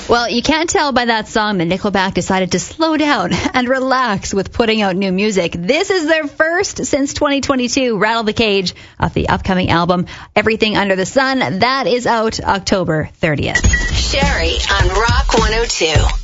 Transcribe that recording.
Well, you can't tell by that song that Nickelback decided to slow down and relax with putting out new music. This is their first since 2022, Rattle the Cage, off the upcoming album, Everything Under the Sun. That is out October 30th. Sherry on Rock 102.